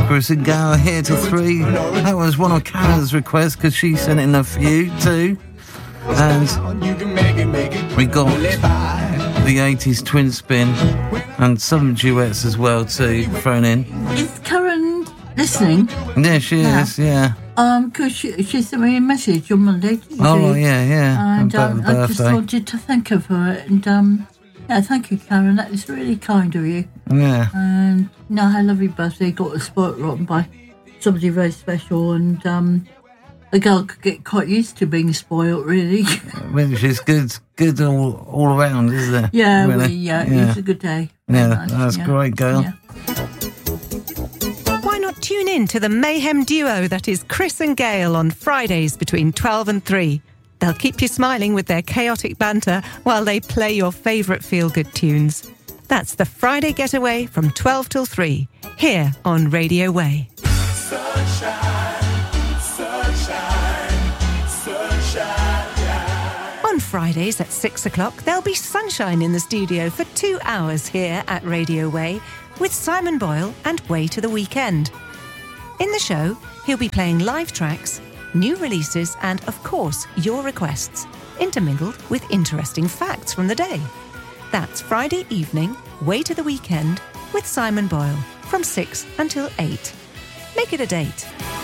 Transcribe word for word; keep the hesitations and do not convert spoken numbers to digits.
Chris and Gail here till three. That was one of Karen's requests because she sent in a few too. And we got the eighties twin spin and some duets as well too thrown in. Is Karen listening? Yeah, she yeah. is, yeah. Um, because she, she sent me a message on Monday. Oh, right, yeah, yeah. And um, birthday. I just wanted to thank her for it. And um, yeah, thank you, Karen. That is really kind of you. Yeah. And you know, her lovely birthday got the spoilt rotten by somebody very special. And um, a girl could get quite used to being spoilt, really. Which is good, good all, all around, isn't it? Yeah, really? we, yeah, yeah, it was a good day. Yeah, nice. that's yeah. great, girl. Yeah. Why not tune in to the mayhem duo that is Chris and Gail on Fridays between twelve and three. They'll keep you smiling with their chaotic banter while they play your favourite feel-good tunes. That's the Friday Getaway from twelve till three, here on Radio Way. Sunshine, sunshine, sunshine, yeah. On Fridays at six o'clock, there'll be sunshine in the studio for two hours here at Radio Way with Simon Boyle and Way to the Weekend. In the show, he'll be playing live tracks, new releases and, of course, your requests, intermingled with interesting facts from the day. That's Friday evening, Way to the Weekend with Simon Boyle from six until eight. Make it a date.